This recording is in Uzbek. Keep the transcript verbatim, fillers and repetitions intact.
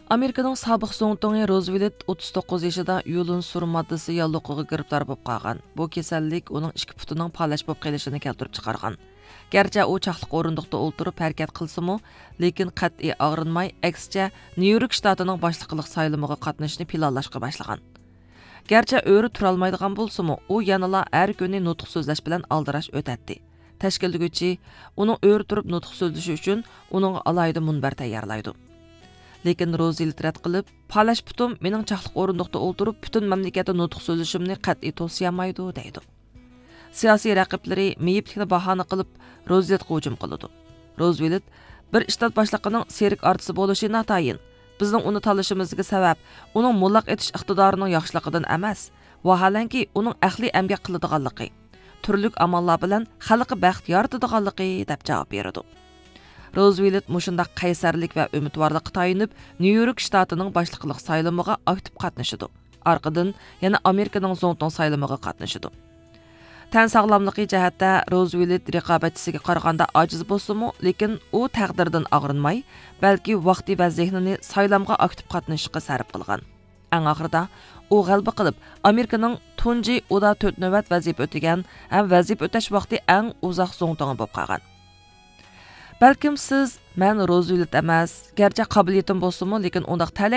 Amerikaning sobiq so'ngtongi Roosevelt o'ttiz to'qqiz yoshida yo'lin sur moddasi yalluqiga giribdor bo'lib qolgan. Bu kasallik uning ikki putining palash bo'lib qolishini keltirib chiqargan. Gerçi u chaqliq o'rindiqda o'ltirib harakat qilsa-mu, lekin qat'iy og'rinmay, aksicha Nyu-York shtatining boshliqlik saylamiga qatnashishni planlashga boshlagan. Gerçi o'ri tura olmaydigan bo'lsa-mu, u yanala har kuni nutq so'zlash bilan aldirash o'tadi. Tashkilotchi uning o'ri turib nutq so'zlashi uchun uning alayda munbar tayyorlaydi. Lekin Roosevelt rad qilib, palash putum mening chaqliq o'rindiqda o'ltirib, butun mamlakatda nutq so'zlashimni qat'iy to'siyamaydi deydi. Siyosiy raqiblari meyiblikni bahona qilib Rooseveltga hujum qiladi. Roosevelt bir shtat boshlig'ining serik artisi bo'lishi natayin. Bizning uni tanlashimizga sabab uning mullaq etish iqtidorining yaxshiligidan emas, vaholanki uning aqli amgak qiladiganligi, turlik amallar bilan xalqqa baxt yaratadiganligi deb javob berdi. Roosevelt mushundaq qaysarlik va umidvorlikqa tayinib, Nyu-York shtatining boshliqlik saylamiga aktiv qatnashdi. Orqadan yana Amerikaning zo'ngton saylamiga qatnashdi. Tan sog'lomligi jihatda Roosevelt raqobatchisiga qaraganda ojiz bo'lsa-mu, lekin u taqdirdan og'rinmay, balki vaqti va zehnini saylamga aktiv qatnashishga sarf qilgan. Eng oxirida u g'alaba qilib, Amerikaning tunji uda to'rt navbat vazifa o'tagan, ham vazifa o'tash vaqti eng uzoq zo'ngtongi bo'lib qolgan. Balkim siz men Roosevelt emas, garchi qobiliyatim bo'lsa-mu, lekin undaq